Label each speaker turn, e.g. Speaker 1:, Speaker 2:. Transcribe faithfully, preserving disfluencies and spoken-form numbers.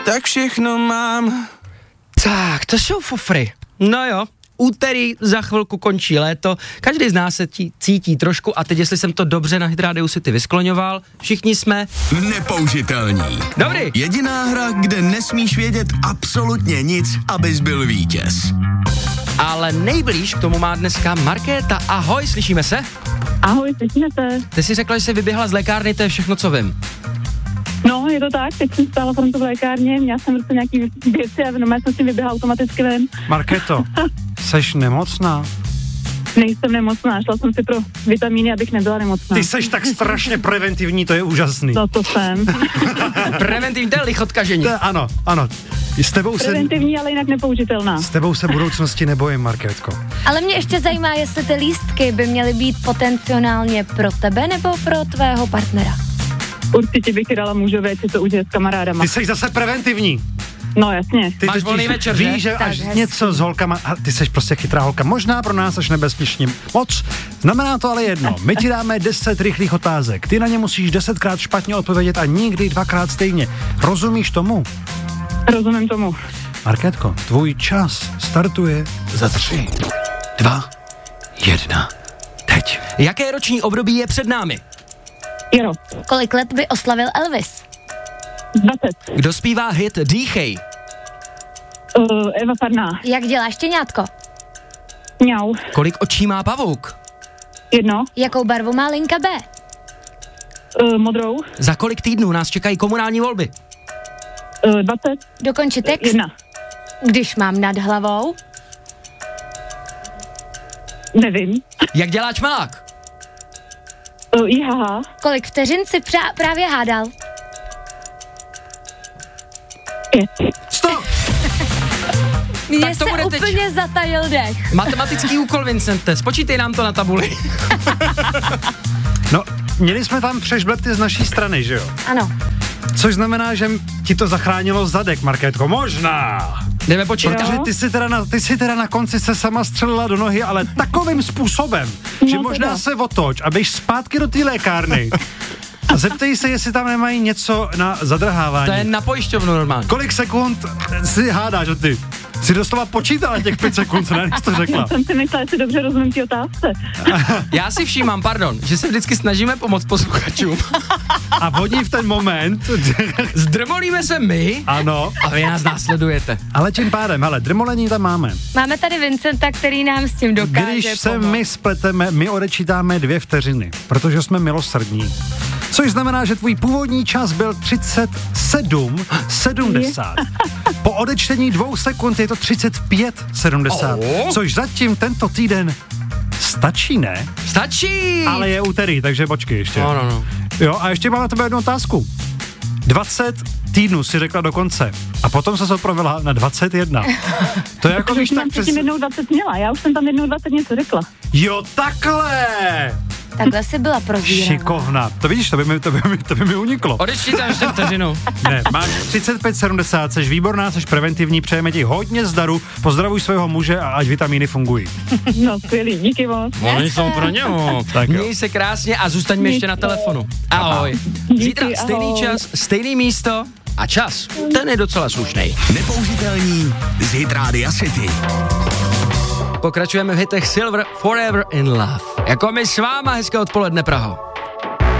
Speaker 1: tak všechno mám.
Speaker 2: Tak, to jsou fofry. No jo, úterý, za chvilku končí léto, každý z nás se tí, cítí trošku a teď, jestli jsem to dobře na Hit Radio City vyskloňoval, všichni jsme...
Speaker 1: Nepoužitelní.
Speaker 2: Dobrý.
Speaker 1: Jediná hra, kde nesmíš vědět absolutně nic, abys byl vítěz.
Speaker 2: Ale nejblíž k tomu má dneska Markéta. Ahoj, slyšíme se?
Speaker 3: Ahoj, slyšíme se.
Speaker 2: Ty jsi řekla, že jsi vyběhla z lékárny, to je všechno, co vím.
Speaker 3: No, je to tak, teď jsem stála frontu v lékárně, měla jsem prostě nějaký věci a normálně jsem si vyběhla automaticky ven.
Speaker 4: Markéto, seš nemocná?
Speaker 3: Nejsem nemocná, šla jsem si pro vitamíny, abych nebyla nemocná.
Speaker 4: Ty seš tak strašně preventivní, to je úžasný.
Speaker 3: No to jsem.
Speaker 2: Preventivní, to je lichotkažení.
Speaker 4: To, ano, ano. S tebou se...
Speaker 3: Preventivní, ale jinak nepoužitelná.
Speaker 4: S tebou se budoucnosti nebojím, Markétko.
Speaker 5: Ale mě ještě zajímá, jestli ty lístky by měly být potenciálně pro tebe nebo pro tvého partnera.
Speaker 3: Určitě bych dala mužové, či to užije s kamarádama.
Speaker 4: Ty seš zase preventivní.
Speaker 3: No jasně.
Speaker 4: Ty
Speaker 2: Máš volný večer, že?
Speaker 4: Víš, že
Speaker 5: Tak,
Speaker 4: až
Speaker 5: hezký.
Speaker 4: něco s holkama, a ty seš prostě chytrá holka, možná pro nás až nebezpečně moc, znamená to ale jedno, my ti dáme deset rychlých otázek, ty na ně musíš desetkrát špatně odpovědět a nikdy dvakrát stejně. Rozumíš tomu?
Speaker 3: Rozumím tomu.
Speaker 4: Markétko, tvůj čas startuje za tři, dva, jedna, teď.
Speaker 2: Jaké roční období je před námi?
Speaker 3: Jaro,
Speaker 5: Kolik let by oslavil Elvis?
Speaker 3: dvacet.
Speaker 2: Kdo zpívá hit Dýchej?
Speaker 3: Uh, Eva Farná.
Speaker 5: Jak děláš štěňátko?
Speaker 3: Mňau.
Speaker 2: Kolik očí má pavouk?
Speaker 3: Jedno.
Speaker 5: Jakou barvu má linka B?
Speaker 3: Uh, modrou.
Speaker 2: Za kolik týdnů nás čekají komunální volby?
Speaker 3: Uh, dvacet.
Speaker 5: Dokonči text.
Speaker 3: Jedna.
Speaker 5: Když mám nad hlavou?
Speaker 3: Nevím.
Speaker 2: Jak dělá čmelák?
Speaker 3: Uh, I H H.
Speaker 5: Kolik vteřin si přá- právě hádal?
Speaker 3: Pět.
Speaker 4: Stop!
Speaker 5: Mně
Speaker 2: Tak to
Speaker 5: se
Speaker 2: bude teď.
Speaker 5: úplně zatajil dech.
Speaker 2: Matematický úkol, Vincente, spočítej nám to na tabuli.
Speaker 4: No, měli jsme tam přežblepty z naší strany, že jo?
Speaker 5: Ano.
Speaker 4: Což znamená, že ti to zachránilo zadek, Markétko. Možná!
Speaker 2: Jdeme počítat.
Speaker 4: Protože ty si, teda na, ty si teda na konci se sama střelila do nohy, ale takovým způsobem, no, že možná
Speaker 3: teda.
Speaker 4: se otoč a běž zpátky do té lékárny a zeptej se, jestli tam nemají něco na zadrhávání.
Speaker 2: To je na pojišťovnu normálně.
Speaker 4: Kolik sekund si hádáš, že ty? Jsi doslova počítala těch pět sekund, ne, když to řekla.
Speaker 3: Jsem si myslela, že si dobře rozumím té otázce.
Speaker 2: Já si všímám, pardon, že se vždycky snažíme pomoct posluchačům.
Speaker 4: A oni v ten moment,
Speaker 2: Zdrmolíme se my
Speaker 4: ano,
Speaker 2: a vy nás následujete.
Speaker 4: ale tím pádem, hele, drmolení tam máme.
Speaker 5: Máme tady Vincenta, který nám s tím dokáže
Speaker 4: Když se
Speaker 5: pomoct.
Speaker 4: my spleteme, my odečítáme dvě vteřiny, protože jsme milosrdní. Což znamená, že tvůj původní čas byl třicet sedm sedmdesát. Po odečtení dvou sekund je to třicet pět sedmdesát.
Speaker 2: Oh.
Speaker 4: Což zatím tento týden stačí, ne?
Speaker 2: Stačí!
Speaker 4: Ale je úterý, takže počkej ještě.
Speaker 2: No, no, no.
Speaker 4: Jo, a ještě mám na tebe jednu otázku. dvacet týdnů si řekla dokonce a potom se opravila na dvacet jedna. To je jako
Speaker 3: Už
Speaker 4: víš
Speaker 3: jsem
Speaker 4: tak
Speaker 3: tam
Speaker 4: přes...
Speaker 3: předtím jednou dvacet měla, já už jsem tam jednou dvacet něco řekla.
Speaker 4: Jo, takhle!
Speaker 5: Takhle si byla prozíravá.
Speaker 4: Šikovna. To vidíš, to by mi, to by mi, to by mi uniklo.
Speaker 2: Odečti tam ještě vteřinu.
Speaker 4: Ne, máš třicet pět sedmdesát, seš výborná, seš preventivní, přejeme ti hodně zdaru, pozdravuj svého muže a ať vitamíny fungují.
Speaker 3: No, skvělý, díky moc.
Speaker 2: Oni jsou pro něho.
Speaker 4: Tak jo.
Speaker 2: Měj se krásně a zůstaňme ještě na telefonu. Ahoj.
Speaker 3: Díky,
Speaker 2: Zítra stejný
Speaker 3: ahoj.
Speaker 2: čas, stejný místo a čas. Ten je docela slušnej.
Speaker 1: Nepoužitelní z Hit Radio City.
Speaker 2: Pokračujeme v hitech Silver Forever in Love. Jako my s váma, hezké odpoledne, Praho.